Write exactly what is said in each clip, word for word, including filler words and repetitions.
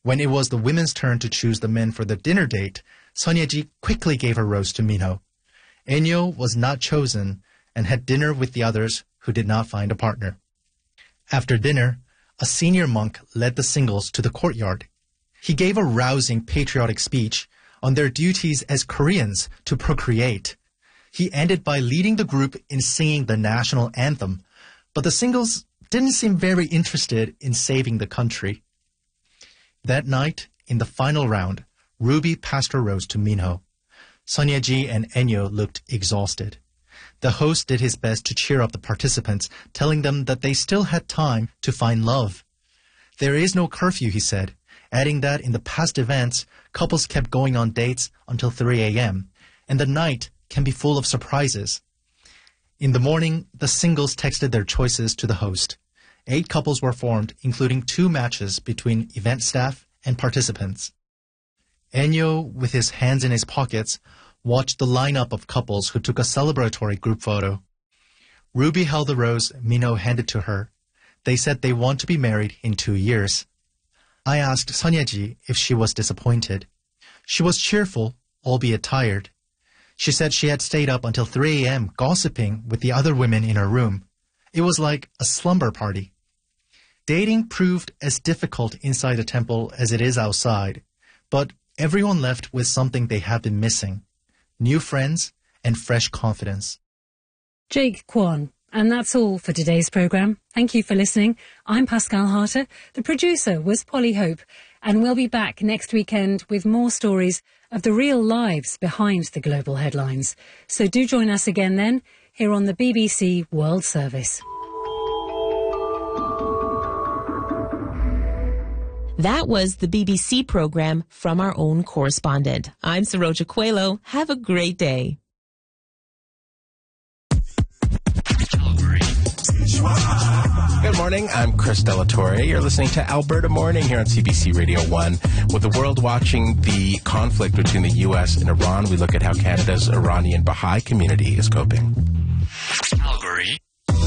When it was the women's turn to choose the men for the dinner date, Son Ye-ji quickly gave her rose to Minho. Enyo was not chosen and had dinner with the others who did not find a partner. After dinner, a senior monk led the singles to the courtyard. He gave a rousing patriotic speech on their duties as Koreans to procreate. He ended by leading the group in singing the national anthem, but the singles didn't seem very interested in saving the country. That night, in the final round, Ruby passed her rose to Minho. Son Ye-ji and Enyo looked exhausted. The host did his best to cheer up the participants, telling them that they still had time to find love. There is no curfew, he said, adding that in the past events, couples kept going on dates until three a.m., and the night can be full of surprises. In the morning, the singles texted their choices to the host. Eight couples were formed, including two matches between event staff and participants. Enyo, with his hands in his pockets, watched the lineup of couples who took a celebratory group photo. Ruby held the rose Minho handed to her. They said they want to be married in two years. I asked Son Ye-ji if she was disappointed. She was cheerful, albeit tired. She said she had stayed up until three a.m. gossiping with the other women in her room. It was like a slumber party. Dating proved as difficult inside a temple as it is outside, but everyone left with something they have been missing: new friends and fresh confidence. Jake Kwan. And that's all for today's programme. Thank you for listening. I'm Pascal Harter. The producer was Polly Hope. And we'll be back next weekend with more stories of the real lives behind the global headlines. So do join us again then, here on the B B C World Service. That was the B B C programme from our own correspondent. I'm Saroja Coelho. Have a great day. Good morning, I'm Chris Delatorre. You're listening to Alberta Morning here on C B C Radio one. With the world watching the conflict between the U S and Iran, we look at how Canada's Iranian Baha'i community is coping. Calgary.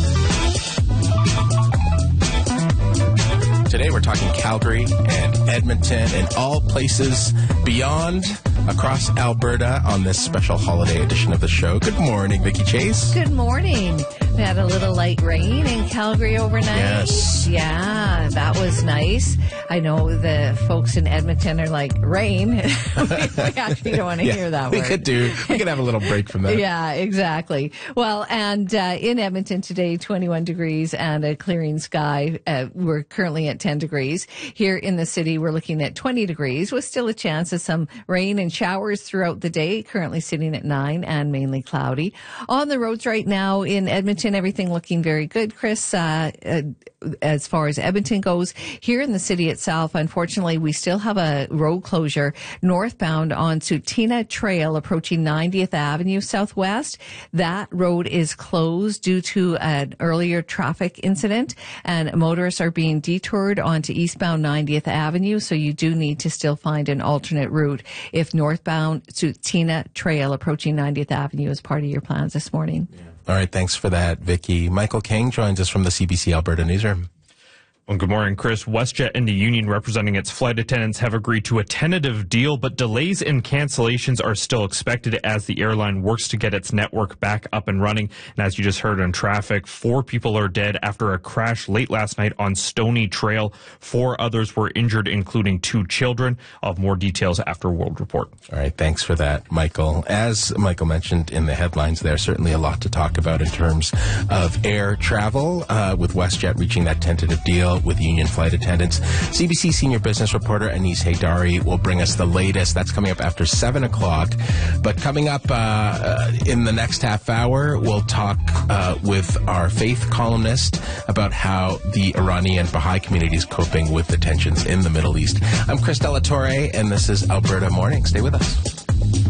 Today we're talking Calgary and Edmonton and all places beyond across Alberta on this special holiday edition of the show. Good morning, Vicki Chase. Good morning. We had a little light rain in Calgary overnight. Yes. Yeah, that was nice. I know the folks in Edmonton are like, rain? we, we actually don't want to yeah, hear that we word. We could do. We could have a little break from that. Yeah, exactly. Well, and uh, in Edmonton today, twenty-one degrees and a clearing sky. Uh, we're currently at ten degrees. Here in the city, we're looking at twenty degrees with still a chance of some rain and showers throughout the day. Currently sitting at nine and mainly cloudy. On the roads right now in Edmonton, everything looking very good, Chris, uh, uh, as far as Edmonton goes. Here in the city itself, unfortunately, we still have a road closure northbound on Tsutina Trail approaching ninetieth Avenue Southwest. That road is closed due to an earlier traffic incident, and motorists are being detoured onto eastbound ninetieth Avenue, so you do need to still find an alternate route if northbound Tsutina Trail approaching ninetieth Avenue is part of your plans this morning. Yeah. All right, thanks for that, Vicki. Michael King joins us from the C B C Alberta Newsroom. Well, good morning, Chris. WestJet and the union representing its flight attendants have agreed to a tentative deal, but delays and cancellations are still expected as the airline works to get its network back up and running. And as you just heard in traffic, four people are dead after a crash late last night on Stony Trail. Four others were injured, including two children. I'll have more details after World Report. All right, thanks for that, Michael. As Michael mentioned in the headlines, there's certainly a lot to talk about in terms of air travel, uh, with WestJet reaching that tentative deal with union flight attendants. C B C senior business reporter Anis Haydari will bring us the latest. That's coming up after seven o'clock. But coming up uh, uh, in the next half hour, we'll talk uh, with our faith columnist about how the Iranian Baha'i community is coping with the tensions in the Middle East. I'm Chris Delatorre, and this is Alberta Morning. Stay with us.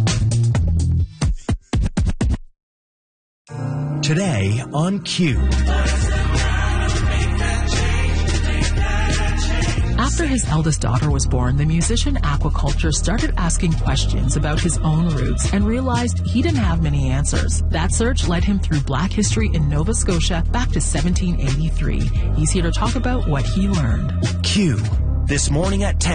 Today on Q. After his eldest daughter was born, the musician Aquaculture started asking questions about his own roots and realized he didn't have many answers. That search led him through Black history in Nova Scotia back to seventeen eighty-three. He's here to talk about what he learned. Q, this morning at ten.